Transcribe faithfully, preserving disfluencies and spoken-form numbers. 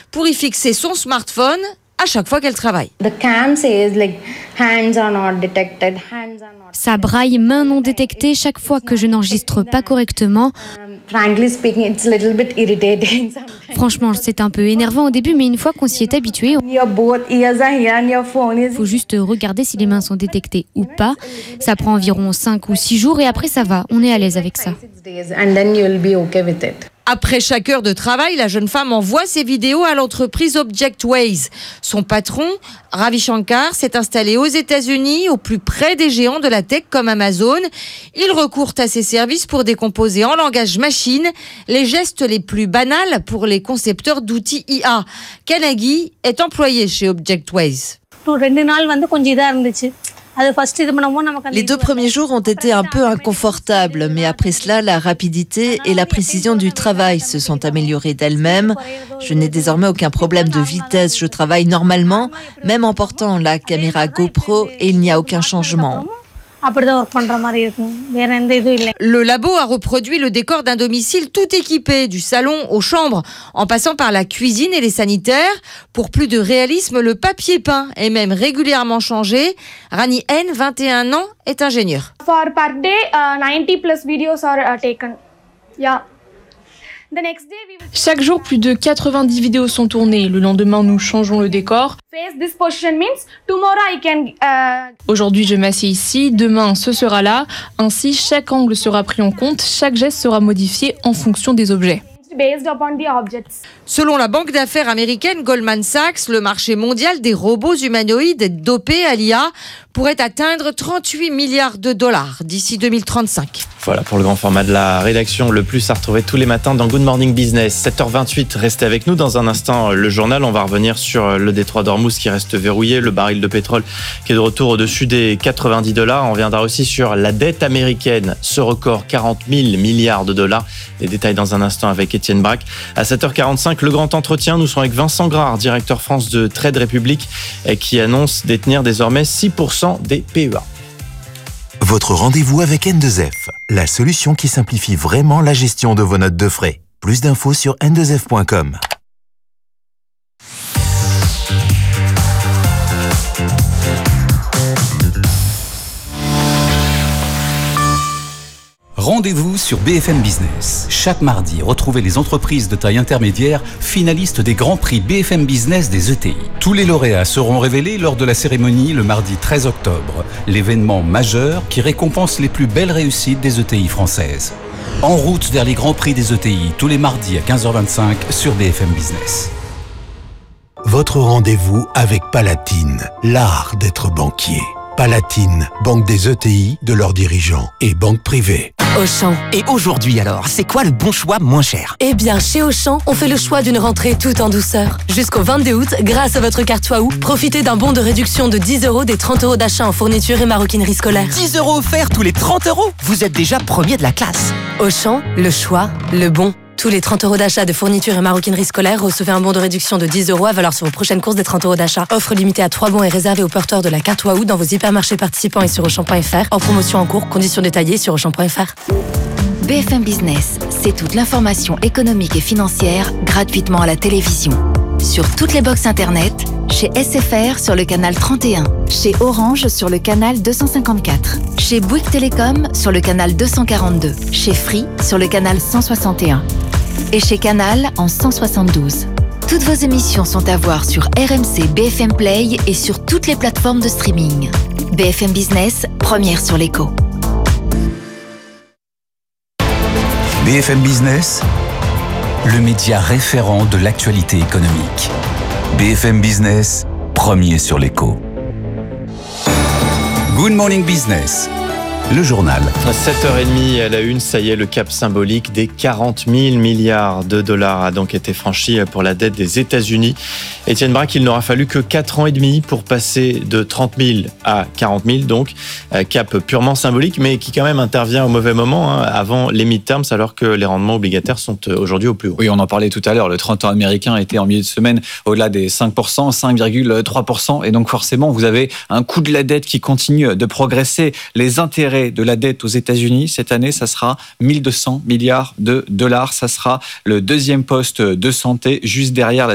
pour y fixer son smartphone à chaque fois qu'elle travaille. Ça braille main non détectée chaque fois que je n'enregistre pas correctement. Franchement, c'est un peu énervant au début, mais une fois qu'on s'y est habitué, il faut juste regarder si les mains sont détectées ou pas. Ça prend environ cinq ou six jours et après ça va, on est à l'aise avec ça. Après chaque heure de travail, la jeune femme envoie ses vidéos à l'entreprise ObjectWise. Son patron, Ravi Shankar, s'est installé aux États-Unis, au plus près des géants de la tech comme Amazon. Il recourt à ses services pour décomposer en langage machine les gestes les plus banals pour les concepteurs d'outils I A. Kanagi est employé chez ObjectWise. Les deux premiers jours ont été un peu inconfortables, mais après cela, la rapidité et la précision du travail se sont améliorées d'elles-mêmes. Je n'ai désormais aucun problème de vitesse, je travaille normalement, même en portant la caméra GoPro, et il n'y a aucun changement. Le labo a reproduit le décor d'un domicile tout équipé, du salon aux chambres, en passant par la cuisine et les sanitaires. Pour plus de réalisme, le papier peint est même régulièrement changé. Rani N, vingt et un ans, est ingénieur. For per day, uh, ninety plus videos are uh, taken. Yeah. Chaque jour, plus de quatre-vingt-dix vidéos sont tournées. Le lendemain, nous changeons le décor. Aujourd'hui, je m'assieds ici. Demain, ce sera là. Ainsi, chaque angle sera pris en compte. Chaque geste sera modifié en fonction des objets. Selon la banque d'affaires américaine Goldman Sachs, le marché mondial des robots humanoïdes dopés à l'I A pourrait atteindre trente-huit milliards de dollars d'ici deux mille trente-cinq. Voilà pour le grand format de la rédaction. Le plus à retrouver tous les matins dans Good Morning Business. sept heures vingt-huit, restez avec nous. Dans un instant, le journal. On va revenir sur le détroit d'Ormuz qui reste verrouillé, le baril de pétrole qui est de retour au-dessus des quatre-vingt-dix dollars. On reviendra aussi sur la dette américaine. Ce record, quarante mille milliards de dollars. Les détails dans un instant avec Étienne Braque. À sept heures quarante-cinq, le grand entretien. Nous serons avec Vincent Grard, directeur France de Trade Republic, qui annonce détenir désormais six pour cent des P E A. Votre rendez-vous avec N deux F, la solution qui simplifie vraiment la gestion de vos notes de frais. Plus d'infos sur N deux F point com. Rendez-vous sur B F M Business. Chaque mardi, retrouvez les entreprises de taille intermédiaire finalistes des Grands Prix B F M Business des E T I. Tous les lauréats seront révélés lors de la cérémonie le mardi treize octobre, l'événement majeur qui récompense les plus belles réussites des E T I françaises. En route vers les Grands Prix des E T I, tous les mardis à quinze heures vingt-cinq sur B F M Business. Votre rendez-vous avec Palatine, l'art d'être banquier. Palatine, banque des E T I, de leurs dirigeants et banque privée. Auchan. Et aujourd'hui alors, c'est quoi le bon choix moins cher ? Eh bien, chez Auchan, on fait le choix d'une rentrée tout en douceur. Jusqu'au vingt-deux août, grâce à votre carte Waouh, profitez d'un bon de réduction de dix euros des trente euros d'achat en fourniture et maroquinerie scolaire. dix euros offerts tous les trente euros ? Vous êtes déjà premier de la classe. Auchan, le choix, le bon. Tous les trente euros d'achat de fourniture et maroquinerie scolaire, recevez un bon de réduction de dix euros à valeur sur vos prochaines courses des trente euros d'achat. Offre limitée à trois bons et réservée aux porteurs de la carte Waouh dans vos hypermarchés participants et sur Auchan point F R. En promotion en cours, conditions détaillées sur Auchan point F R. B F M Business, c'est toute l'information économique et financière gratuitement à la télévision. Sur toutes les box internet, chez S F R sur le canal trente et un, chez Orange sur le canal deux cent cinquante-quatre, chez Bouygues Télécom sur le canal deux cent quarante-deux, chez Free sur le canal cent soixante et un et chez Canal en cent soixante-douze. Toutes vos émissions sont à voir sur R M C B F M Play et sur toutes les plateformes de streaming. B F M Business, première sur l'écho. B F M Business, le média référent de l'actualité économique. B F M Business, premier sur l'écho. Good Morning Business, le journal. À sept heures trente à la une, ça y est, le cap symbolique des quarante mille milliards de dollars a donc été franchi pour la dette des États-Unis. Étienne Braque, il n'aura fallu que quatre ans et demi pour passer de trente mille à quarante mille, donc cap purement symbolique, mais qui quand même intervient au mauvais moment, hein, avant les midterms, alors que les rendements obligataires sont aujourd'hui au plus haut. Oui, on en parlait tout à l'heure, le trente ans américain était en milieu de semaine au-delà des cinq pour cent, cinq virgule trois pour cent, et donc forcément, vous avez un coût de la dette qui continue de progresser. Les intérêts de la dette aux États-Unis cette année, ça sera mille deux cents milliards de dollars. Ça sera le deuxième poste de santé, juste derrière la